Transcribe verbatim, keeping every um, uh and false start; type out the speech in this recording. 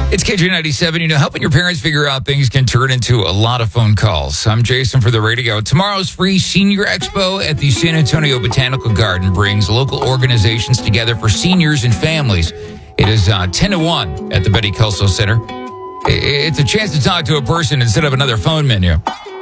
It's K J ninety-seven. You know, helping your parents figure out things can turn into a lot of phone calls. I'm Jason for the radio. Tomorrow's free Senior Expo at the San Antonio Botanical Garden brings local organizations together for seniors and families. It is uh, ten to one at the Betty Kelso Center. It's a chance to talk to a person instead of another phone menu.